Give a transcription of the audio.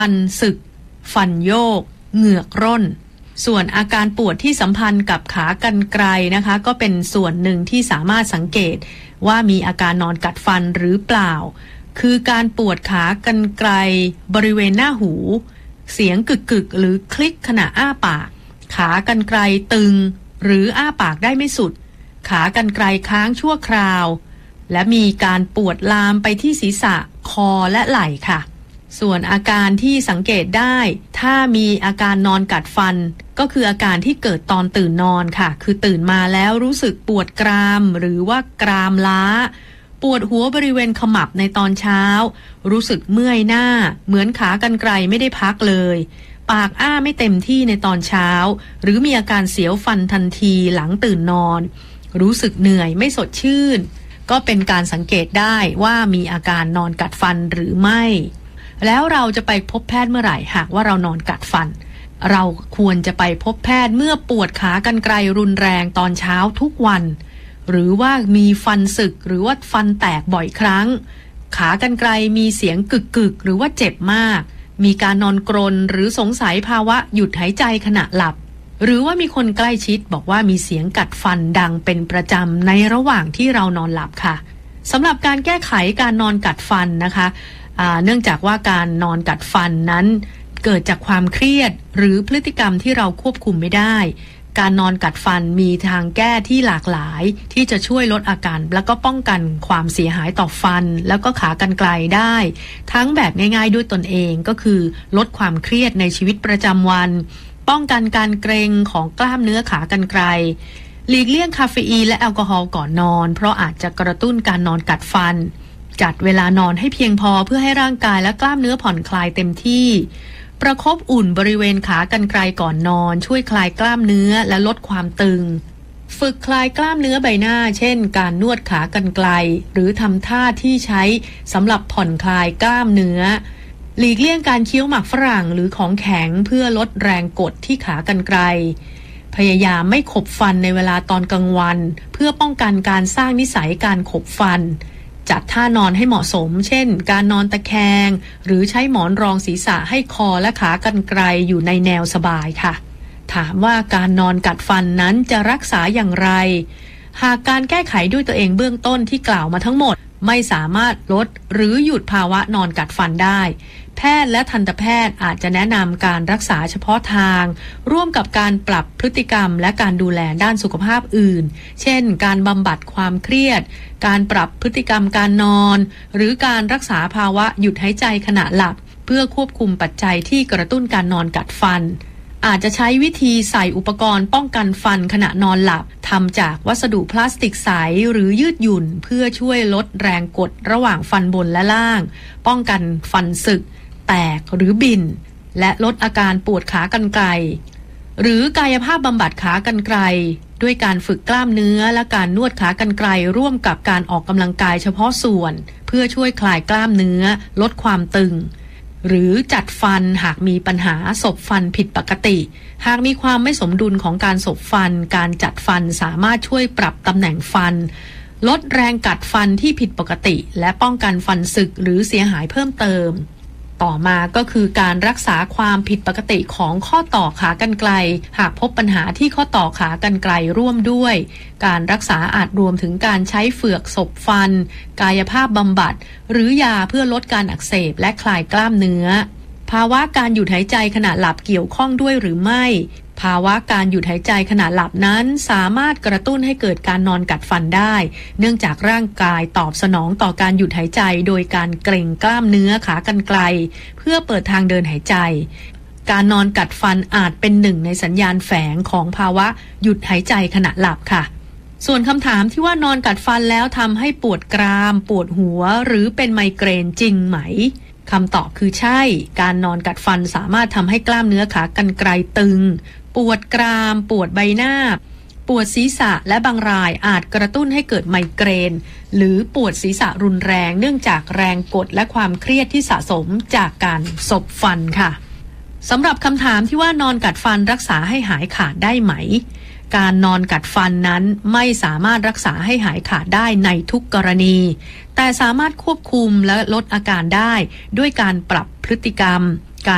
ฟันสึกฟันโยกเหงือกร่นส่วนอาการปวดที่สัมพันธ์กับขากรรไกรนะคะก็เป็นส่วนหนึ่งที่สามารถสังเกตว่ามีอาการนอนกัดฟันหรือเปล่าคือการปวดขากรรไกรบริเวณหน้าหูเสียงกึกๆหรือคลิกขณะอ้าปากขากรรไกรตึงหรืออ้าปากได้ไม่สุดขากรรไกรค้างชั่วคราวและมีการปวดลามไปที่ศีรษะคอและไหล่ค่ะส่วนอาการที่สังเกตได้ถ้ามีอาการนอนกัดฟันก็คืออาการที่เกิดตอนตื่นนอนค่ะคือตื่นมาแล้วรู้สึกปวดกรามหรือว่ากรามล้าปวดหัวบริเวณขมับในตอนเช้ารู้สึกเมื่อยหน้าเหมือนขากรรไกรไม่ได้พักเลยปากอ้าไม่เต็มที่ในตอนเช้าหรือมีอาการเสียวฟันทันทีหลังตื่นนอนรู้สึกเหนื่อยไม่สดชื่นก็เป็นการสังเกตได้ว่ามีอาการนอนกัดฟันหรือไม่แล้วเราจะไปพบแพทย์เมื่อไหร่หากว่าเรานอนกัดฟันเราควรจะไปพบแพทย์เมื่อปวดขากรรไกรรุนแรงตอนเช้าทุกวันหรือว่ามีฟันสึกหรือว่าฟันแตกบ่อยครั้งขากรรไกรมีเสียงกึกๆหรือว่าเจ็บมากมีการนอนกรนหรือสงสัยภาวะหยุดหายใจขณะหลับหรือว่ามีคนใกล้ชิดบอกว่ามีเสียงกัดฟันดังเป็นประจำในระหว่างที่เรานอนหลับค่ะสำหรับการแก้ไขการนอนกัดฟันนะคะเนื่องจากว่าการนอนกัดฟันนั้นเกิดจากความเครียดหรือพฤติกรรมที่เราควบคุมไม่ได้การนอนกัดฟันมีทางแก้ที่หลากหลายที่จะช่วยลดอาการแล้วก็ป้องกันความเสียหายต่อฟันแล้วก็ขากรรไกรได้ทั้งแบบง่ายๆด้วยตนเองก็คือลดความเครียดในชีวิตประจำวันป้องกันการเกร็งของกล้ามเนื้อขากรรไกรหลีกเลี่ยงคาเฟอีนและแอลกอฮอล์ก่อนนอนเพราะอาจจะกระตุ้นการนอนกัดฟันจัดเวลานอนให้เพียงพอเพื่อให้ร่างกายและกล้ามเนื้อผ่อนคลายเต็มที่ประคบอุ่นบริเวณขากรรไกรก่อนนอนช่วยคลายกล้ามเนื้อและลดความตึงฝึกคลายกล้ามเนื้อใบหน้าเช่นการนวดขากรรไกรหรือทำท่าที่ใช้สำหรับผ่อนคลายกล้ามเนื้อหลีกเลี่ยงการเคี้ยวหมากฝรั่งหรือของแข็งเพื่อลดแรงกดที่ขากรรไกรพยายามไม่ขบฟันในเวลาตอนกลางวันเพื่อป้องกันการสร้างนิสัยการขบฟันจัดท่านอนให้เหมาะสมเช่นการนอนตะแคงหรือใช้หมอนรองศีรษะให้คอและขากรรไกรอยู่ในแนวสบายค่ะถามว่าการนอนกัดฟันนั้นจะรักษาอย่างไรหากการแก้ไขด้วยตัวเองเบื้องต้นที่กล่าวมาทั้งหมดไม่สามารถลดหรือหยุดภาวะนอนกัดฟันได้แพทย์และทันตแพทย์อาจจะแนะนำการรักษาเฉพาะทางร่วมกับการปรับพฤติกรรมและการดูแลด้านสุขภาพอื่นเช่นการบำบัดความเครียดการปรับพฤติกรรมการนอนหรือการรักษาภาวะหยุดหายใจขณะหลับเพื่อควบคุมปัจจัยที่กระตุ้นการนอนกัดฟันอาจจะใช้วิธีใส่อุปกรณ์ป้องกันฟันขณะนอนหลับทำจากวัสดุพลาสติกใสหรือยืดหยุ่นเพื่อช่วยลดแรงกดระหว่างฟันบนและล่างป้องกันฟันสึกแตกหรือบินและลดอาการปวดขากรรไกรหรือกายภาพบำบัดขากรรไกรด้วยการฝึกกล้ามเนื้อและการนวดขากรรไกรร่วมกับการออกกำลังกายเฉพาะส่วนเพื่อช่วยคลายกล้ามเนื้อลดความตึงหรือจัดฟันหากมีปัญหาศพฟันผิดปกติหากมีความไม่สมดุลของการศพฟันการจัดฟันสามารถช่วยปรับตำแหน่งฟันลดแรงกัดฟันที่ผิดปกติและป้องกันฟันสึกหรือเสียหายเพิ่มเติมต่อมาก็คือการรักษาความผิดปกติของข้อต่อขากรรไกรหากพบปัญหาที่ข้อต่อขากรรไกรร่วมด้วยการรักษาอาจรวมถึงการใช้เฟือกศพฟันกายภาพบำบัดหรือยาเพื่อลดการอักเสบและคลายกล้ามเนื้อภาวะการหยุดหายใจขณะหลับเกี่ยวข้องด้วยหรือไม่ภาวะการหยุดหายใจขณะหลับนั้นสามารถกระตุ้นให้เกิดการนอนกัดฟันได้เนื่องจากร่างกายตอบสนองต่อการหยุดหายใจโดยการเกร็งกล้ามเนื้อขากรรไกรเพื่อเปิดทางเดินหายใจการนอนกัดฟันอาจเป็นหนึ่งในสัญญาณแฝงของภาวะหยุดหายใจขณะหลับค่ะส่วนคำถามที่ว่านอนกัดฟันแล้วทำให้ปวดกรามปวดหัวหรือเป็นไมเกรนจริงไหมคำตอบคือใช่การนอนกัดฟันสามารถทำให้กล้ามเนื้อขากรรไกรตึงปวดกรามปวดใบหน้าปวดศีรษะและบางรายอาจกระตุ้นให้เกิดไมเกรนหรือปวดศีรษะรุนแรงเนื่องจากแรงกดและความเครียดที่สะสมจากการศพฟันค่ะสำหรับคำถามที่ว่านอนกัดฟันรักษาให้หายขาดได้ไหมการนอนกัดฟันนั้นไม่สามารถรักษาให้หายขาดได้ในทุกกรณีแต่สามารถควบคุมและลดอาการได้ด้วยการปรับพฤติกรรม